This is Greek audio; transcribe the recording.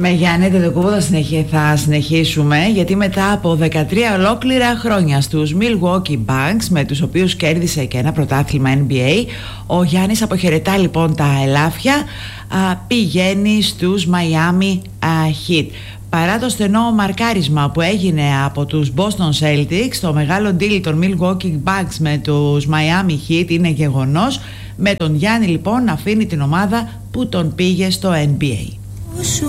Με Γιάννη Αντετοκούμπο θα συνεχίσουμε, γιατί μετά από 13 ολόκληρα χρόνια στους Milwaukee Bucks, με τους οποίους κέρδισε και ένα πρωτάθλημα NBA, ο Γιάννης αποχαιρετά λοιπόν τα ελάφια, πηγαίνει στους Miami Heat. Παρά το στενό μαρκάρισμα που έγινε από τους Boston Celtics, το μεγάλο deal των Milwaukee Bucks με τους Miami Heat είναι γεγονός, με τον Γιάννη λοιπόν να αφήνει την ομάδα που τον πήγε στο NBA.